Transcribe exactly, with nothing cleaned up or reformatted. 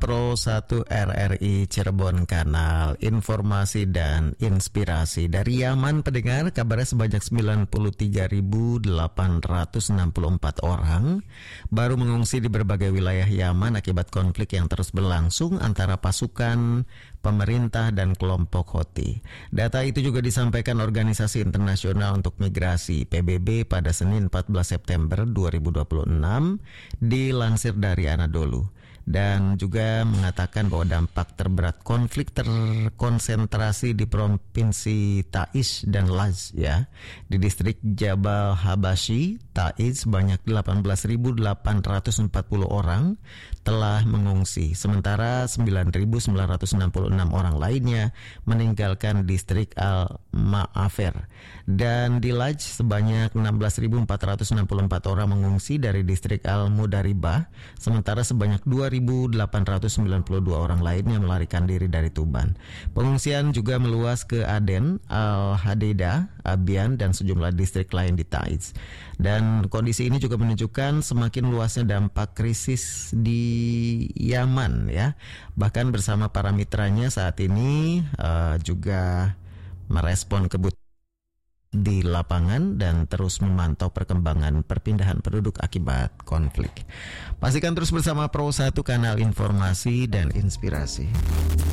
Pro satu R R I Cirebon, kanal informasi dan inspirasi. Dari Yaman pendengar, kabarnya sebanyak sembilan puluh tiga ribu delapan ratus enam puluh empat orang baru mengungsi di berbagai wilayah Yaman akibat konflik yang terus berlangsung antara pasukan pemerintah dan kelompok Houthi. Data itu juga disampaikan Organisasi Internasional untuk Migrasi P B B pada Senin empat belas September dua ribu dua puluh enam, dilansir dari Anadolu. Dan juga mengatakan bahwa dampak terberat konflik terkonsentrasi di provinsi Taiz dan Laj, ya. Di distrik Jabal Habashi, Taiz, sebanyak delapan belas ribu delapan ratus empat puluh orang telah mengungsi, sementara sembilan ribu sembilan ratus enam puluh enam orang lainnya meninggalkan distrik Al-Ma'afer. Dan di Laj, sebanyak enam belas ribu empat ratus enam puluh empat orang mengungsi dari distrik Al-Mudaribah, sementara sebanyak dua ribu delapan ratus sembilan puluh dua orang lainnya melarikan diri dari Tuban. Pengungsian juga meluas ke Aden, Al-Hadeidah, Abian, dan sejumlah distrik lain di Taiz. Dan kondisi ini juga menunjukkan semakin luasnya dampak krisis di Yaman, ya. Bahkan bersama para mitranya saat ini uh, juga merespon kebutuhan di lapangan dan terus memantau perkembangan perpindahan penduduk akibat konflik. Pastikan terus bersama Pro satu, kanal informasi dan inspirasi.